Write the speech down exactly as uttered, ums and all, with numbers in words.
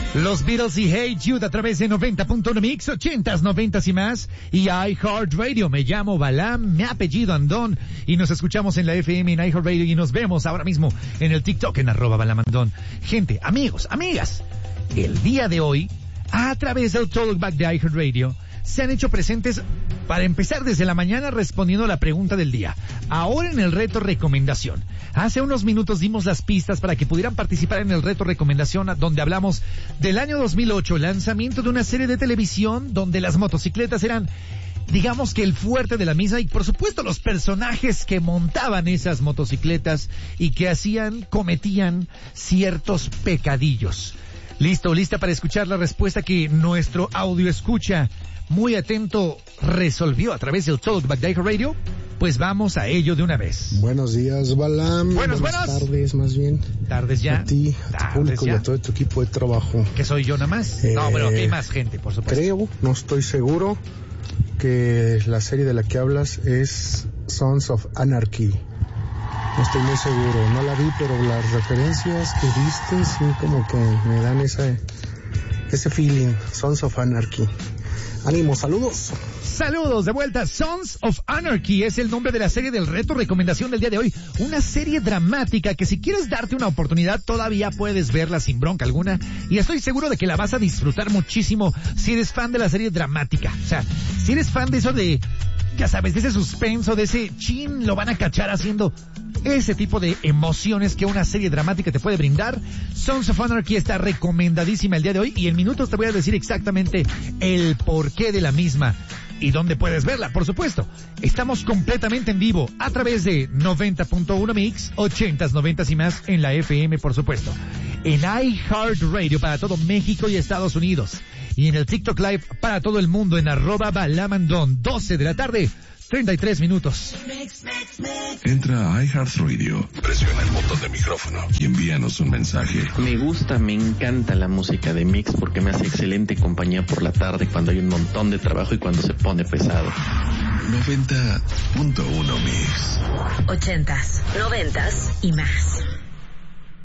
Los Beatles y Hey Jude a través de noventa punto uno Mix, ochentas, noventas y más, y iHeartRadio. Me llamo Balam, mi apellido Andón, y nos escuchamos en la F M en iHeartRadio, y nos vemos ahora mismo en el TikTok en arroba Balamandón. Gente, amigos, amigas, el día de hoy, a través del Talkback de iHeartRadio, se han hecho presentes para empezar desde la mañana respondiendo a la pregunta del día. Ahora en el reto recomendación. Hace unos minutos dimos las pistas para que pudieran participar en el reto recomendación, donde hablamos del año dos mil ocho, lanzamiento de una serie de televisión donde las motocicletas eran, digamos que el fuerte de la misma, y por supuesto los personajes que montaban esas motocicletas y que hacían, cometían ciertos pecadillos. Listo, lista para escuchar la respuesta que nuestro audio escucha muy atento resolvió a través del Talkback de iHeartRadio. Pues vamos a ello de una vez. Buenos días, Balam. Buenos, Buenas buenos. tardes, más bien. Tardes ya. A ti, a tu Tardes público ya. y a todo tu equipo de trabajo. ¿Que soy yo nada más? Eh, no, pero aquí hay más gente, por supuesto. Creo, no estoy seguro, que la serie de la que hablas es Sons of Anarchy. No estoy muy seguro, no la vi, pero las referencias que viste sí como que me dan ese, ese feeling. Sons of Anarchy. Ánimo, saludos. Saludos de vuelta. Sons of Anarchy es el nombre de la serie del reto recomendación del día de hoy. Una serie dramática que si quieres darte una oportunidad todavía puedes verla sin bronca alguna. Y estoy seguro de que la vas a disfrutar muchísimo si eres fan de la serie dramática. O sea, si eres fan de eso de, ya sabes, de ese suspenso, de ese chin, lo van a cachar haciendo ese tipo de emociones que una serie dramática te puede brindar. Sons of Anarchy está recomendadísima el día de hoy y en minutos te voy a decir exactamente el porqué de la misma y dónde puedes verla, por supuesto. Estamos completamente en vivo a través de noventa punto uno Mix, ochentas, noventas y más en la F M, por supuesto. En iHeartRadio para todo México y Estados Unidos. Y en el TikTok Live para todo el mundo en arroba Balamandón, doce de la tarde. treinta y tres minutos. Entra a iHeartRadio, presiona el botón de micrófono y envíanos un mensaje. Me gusta, me encanta la música de Mix porque me hace excelente compañía por la tarde cuando hay un montón de trabajo y cuando se pone pesado. noventa punto uno Mix. Ochentas, noventas y más.